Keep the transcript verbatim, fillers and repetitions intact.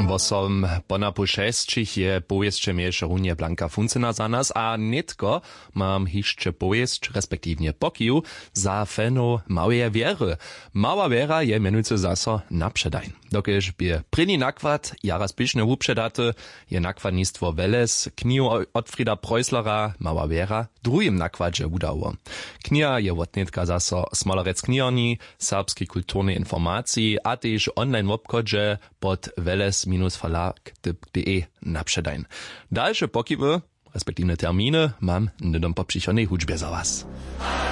Wosom ponapu šestčich je powieście mniejsze runie Blanka Funcyna za nas, a netko mam hiszcze powieść, respektywnie pokiju, za feno małeje wiery. Mała wiera je mianujce zaso naprzedajn. Dokež by prini nakład jara spišne upředaty, je nakładnictwo Weles knihu od Frida Preußlera Mała wiera drugim nakładzie udało. Kniha je wotnetka zaso smolarec knihorni, serbskiej kulturnej informacji, a też online wobkodźe pod weles verlag kropka de napředajn. Dalsze pokiwy, respektywne terminy, mam nydom po przychodnej hudźbie za was.